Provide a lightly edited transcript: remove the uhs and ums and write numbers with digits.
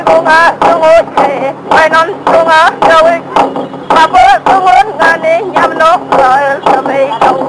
Bunga tungote, mainon tunga jawik. Mabot tungon ngani nyamno, el samay